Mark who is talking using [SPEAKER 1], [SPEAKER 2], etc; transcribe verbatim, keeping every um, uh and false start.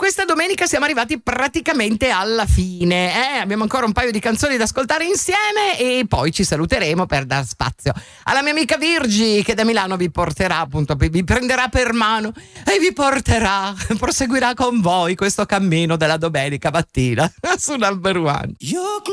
[SPEAKER 1] questa domenica siamo arrivati praticamente alla fine. Eh? Abbiamo ancora un paio di canzoni da ascoltare insieme e poi ci saluteremo per dar spazio alla mia amica Virgi, che da Milano vi porterà, appunto, vi prenderà per mano e vi porterà, proseguirà con voi questo cammino della domenica mattina su Number One.